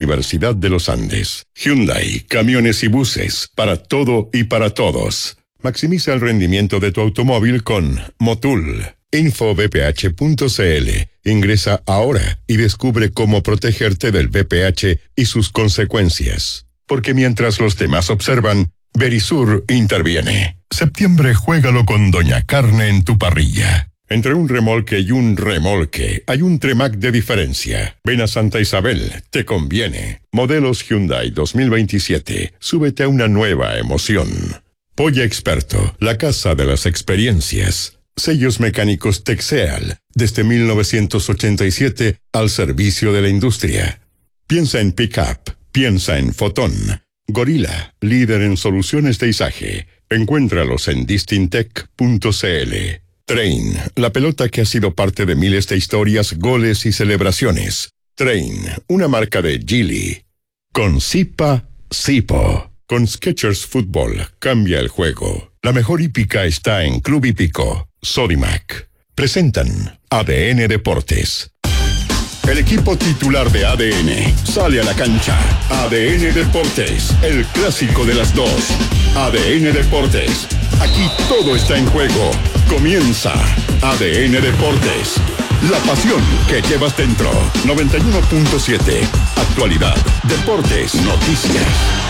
Universidad de los Andes. Hyundai, camiones y buses, para todo y para todos. Maximiza el rendimiento de tu automóvil con Motul. Infobph.cl. Ingresa ahora y descubre cómo protegerte del VPH y sus consecuencias. Porque mientras los demás observan, Verisur interviene. Septiembre, juégalo con Doña Carne en tu parrilla. Entre un remolque y un remolque, hay un Tremac de diferencia. Ven a Santa Isabel, te conviene. Modelos Hyundai 2027. Súbete a una nueva emoción. Polla Experto, la casa de las experiencias. Sellos mecánicos Texeal, desde 1987 al servicio de la industria. Piensa en Pickup, piensa en Fotón. Gorila, líder en soluciones de izaje. Encuéntralos en distintec.cl. Train, la pelota que ha sido parte de miles de historias, goles y celebraciones. Train, una marca de Geely. Con Zipa, Zipo. Con Skechers Fútbol, cambia el juego. La mejor hípica está en Club Hípico. Sodimac. Presentan ADN Deportes. El equipo titular de ADN sale a la cancha. ADN Deportes, el clásico de las dos. ADN Deportes. Aquí todo está en juego. Comienza ADN Deportes. La pasión que llevas dentro. 91.7. Actualidad, deportes, noticias.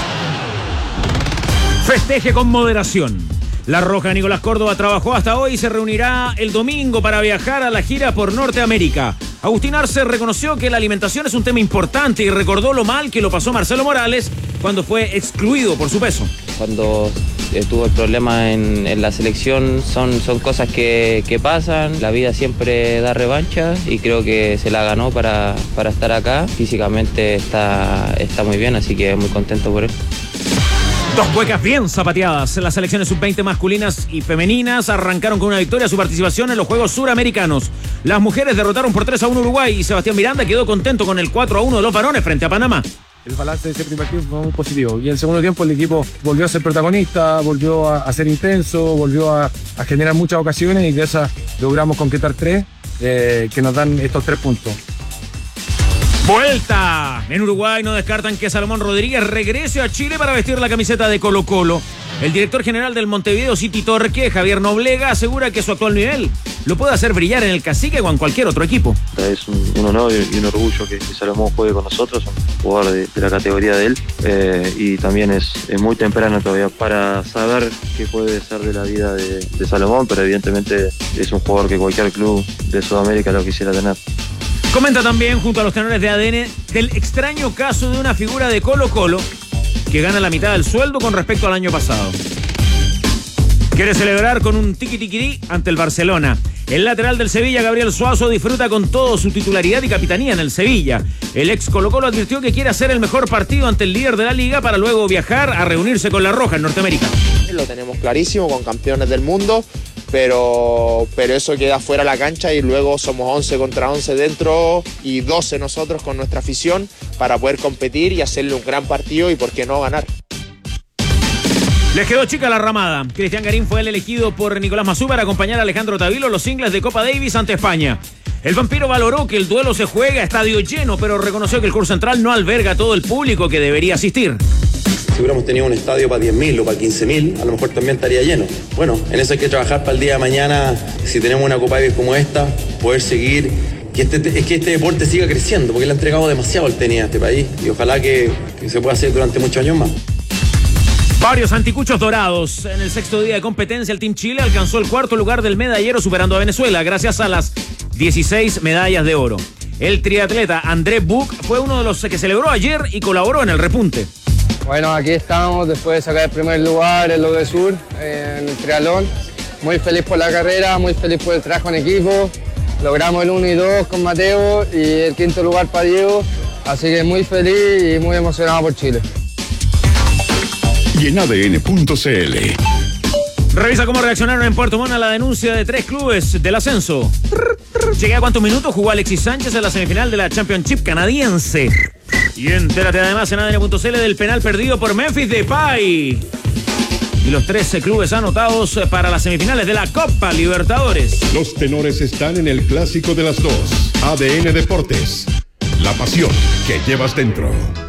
Festeje con moderación. La Roja Nicolás Córdoba trabajó hasta hoy y se reunirá el domingo para viajar a la gira por Norteamérica. Agustín Arce reconoció que la alimentación es un tema importante y recordó lo mal que lo pasó Marcelo Morales cuando fue excluido por su peso. Cuando tuvo el problema en la selección son cosas que pasan, la vida siempre da revancha y creo que se la ganó para estar acá. Físicamente está muy bien, así que muy contento por él. Dos cuecas bien zapateadas. Las selecciones sub-20 masculinas y femeninas arrancaron con una victoria su participación en los Juegos Suramericanos. Las mujeres derrotaron por 3-1 Uruguay y Sebastián Miranda quedó contento con el 4-1 de los varones frente a Panamá. El balance de ese primer tiempo fue muy positivo y en el segundo tiempo el equipo volvió a ser protagonista, volvió a ser intenso, volvió a generar muchas ocasiones y de esas logramos concretar 3 que nos dan estos 3 puntos. ¡Vuelta! En Uruguay no descartan que Salomón Rodríguez regrese a Chile para vestir la camiseta de Colo-Colo. El director general del Montevideo City Torque, Javier Noblega, asegura que su actual nivel lo puede hacer brillar en el Cacique o en cualquier otro equipo. Es un honor y un orgullo que Salomón juegue con nosotros, un jugador de la categoría de él, y también es muy temprano todavía para saber qué puede ser de la vida de Salomón, pero evidentemente es un jugador que cualquier club de Sudamérica lo quisiera tener. Comenta también, junto a los tenores de ADN, del extraño caso de una figura de Colo-Colo que gana la mitad del sueldo con respecto al año pasado. Quiere celebrar con un tiqui-tiquidí ante el Barcelona. El lateral del Sevilla, Gabriel Suazo, disfruta con todo su titularidad y capitanía en el Sevilla. El ex Colo-Colo advirtió que quiere hacer el mejor partido ante el líder de la liga para luego viajar a reunirse con la Roja en Norteamérica. Lo tenemos clarísimo, con campeones del mundo, pero eso queda fuera de la cancha y luego somos 11 contra 11 dentro y 12 nosotros con nuestra afición para poder competir y hacerle un gran partido y por qué no ganar. Les quedó chica la ramada. Cristian Garín fue el elegido por Nicolás Mazú para acompañar a Alejandro Tavilo en los singles de Copa Davis ante España. El vampiro valoró que el duelo se juega a estadio lleno, pero reconoció que el Curso Central no alberga todo el público que debería asistir. Si hubiéramos tenido un estadio para 10.000 o para 15.000, a lo mejor también estaría lleno. Bueno, en eso hay que trabajar para el día de mañana, si tenemos una Copa Davis como esta, poder seguir, que este deporte siga creciendo, porque le ha entregado demasiado el tenis a este país y ojalá que se pueda hacer durante muchos años más. Varios anticuchos dorados. En el sexto día de competencia, el Team Chile alcanzó el cuarto lugar del medallero superando a Venezuela gracias a las 16 medallas de oro. El triatleta André Buch fue uno de los que celebró ayer y colaboró en el repunte. Bueno, aquí estamos después de sacar el primer lugar en lo de Sur, en el triatlón. Muy feliz por la carrera, muy feliz por el trabajo en equipo. Logramos el 1 y 2 con Mateo y el quinto lugar para Diego. Así que muy feliz y muy emocionado por Chile. Y en ADN.cl. Revisa cómo reaccionaron en Puerto Montt a la denuncia de 3 clubes del ascenso. Llegué a cuántos minutos jugó Alexis Sánchez en la semifinal de la Championship canadiense. Y entérate además en ADN.cl del penal perdido por Memphis Depay. Y los 13 clubes anotados para las semifinales de la Copa Libertadores. Los tenores están en el clásico de las dos. ADN Deportes. La pasión que llevas dentro.